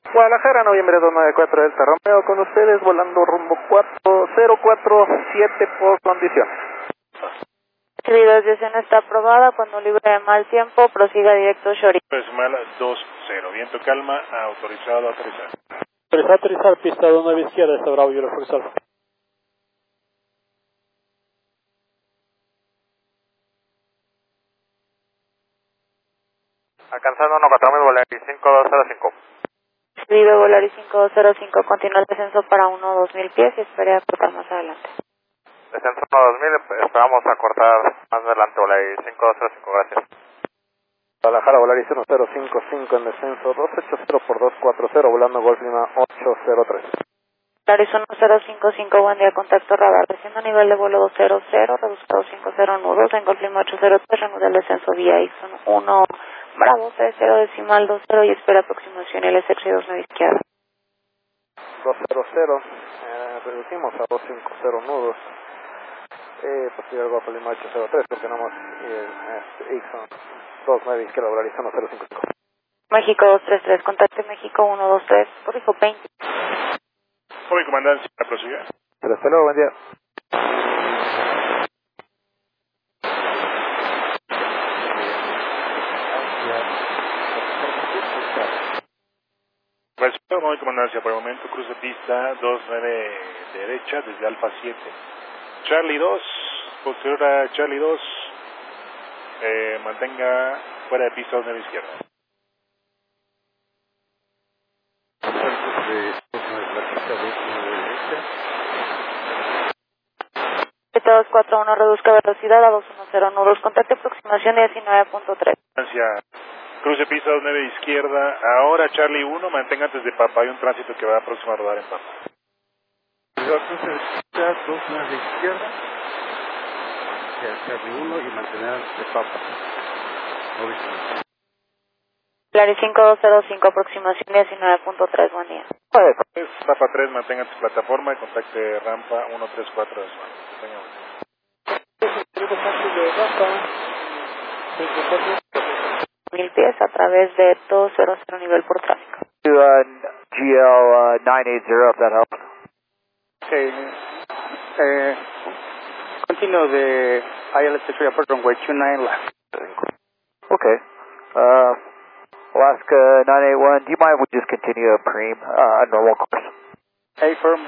Guadalajara, noviembre 294 Delta Romeo, con ustedes volando rumbo 4047 por condición. Si la aviación está aprobada, cuando libre de mal tiempo, prosiga directo Shori. Decimal 20, viento calma, autorizado a aterrizar. Autorizado a aterrizar, pista 29 izquierda, está Bravo, yo lo forzado. Alcanzando 14000, Volaris 5205. Vive Volaris 5205, continúa el descenso para 1-2000 pies y espere a cortar más adelante. Descenso 2000, esperamos a cortar más adelante, Volaris 5205, gracias. Guadalajara, Volaris 1055 en descenso 280 por 240, volando Golf Lima 803. Volaris 1055, buen día, contacto radar, desciendo a nivel de vuelo 200, reduzcado 50 nudos, en Golf Lima 803, reanuda el descenso vía Ixon 1, Bravo, 30 decimal 20 y espera aproximación LSX 29 izquierda. 200, reducimos a 250 nudos, posible Golf Lima 803, continuamos Ixon 29 izquierda, Volaris 1055. México 233, contacte México 123, corrijo 20. Joven comandancia, prosiga. Hasta luego, buen día. Respeto, joven comandancia, por el momento cruce pista 29 derecha desde Alfa 7. Charlie 2, posterior a Charlie 2, mantenga fuera de pista 29 izquierda. Beta 241, reduzca velocidad a 210 nudos, contacte aproximación 19.3. Cruce pista 29 izquierda, ahora Charlie 1, mantenga antes de Papa, hay un tránsito que va a próximo a rodar en Papa. Cruce pista 29 izquierda, Charlie 1 y mantener de Papa. Volaris 5205, aproximación 19.3, buen día. Papa 3, mantenga tu plataforma y contacte rampa 134 de su mano. 1000 pies a través de 200 nivel por tráfico. GL 980, if that helps. Okay, continue the ILS airport runway 29 left. Okay. Alaska 981, do you mind if we just continue a normal course? Hey, firm.